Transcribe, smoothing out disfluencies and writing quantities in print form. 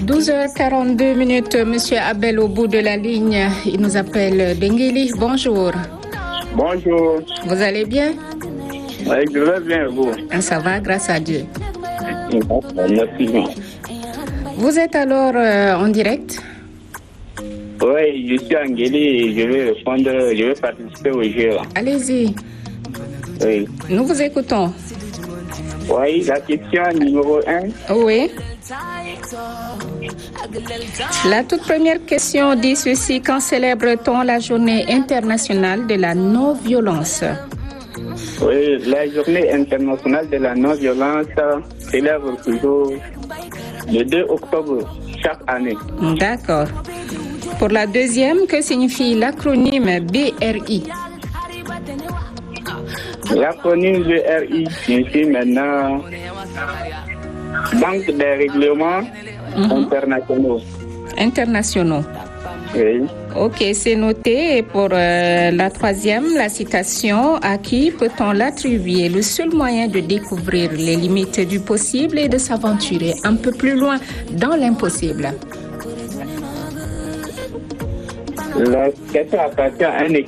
12h42, Monsieur Abel au bout de la ligne. Il nous appelle d'Engeli. Bonjour. Bonjour. Vous allez bien? Oui, je vais bien, vous. Ça va, grâce à Dieu. Merci. Vous êtes alors en direct? Oui, je suis Engeli et je vais répondre, je vais participer au jeu. Allez-y. Oui. Nous vous écoutons. Oui, la question numéro 1. Oui. La toute première question dit ceci: quand célèbre-t-on la journée internationale de la non-violence? Oui, la journée internationale de la non-violence célèbre toujours le 2 octobre chaque année. D'accord. Pour la deuxième, que signifie l'acronyme BRI? L'acronyme BRI signifie maintenant Banque des règlements internationaux. Internationaux. Oui. Ok, c'est noté. Et pour la troisième, la citation: à qui peut-on l'attribuer? Le seul moyen de découvrir les limites du possible et de s'aventurer un peu plus loin dans l'impossible. La question appartient à un écrivain.